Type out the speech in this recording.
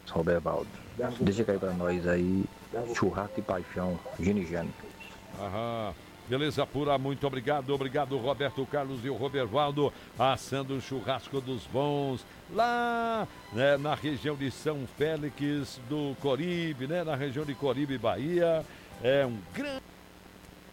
Robervaldo. Deixa cair pra nós aí, churrasco e paixão, Ginigiano. Aham. Beleza pura, muito obrigado. Obrigado, Roberto Carlos e o Robervaldo, assando o churrasco dos bons, lá, né, na região de São Félix do Coribe, né, na região de Coribe, Bahia. É um grande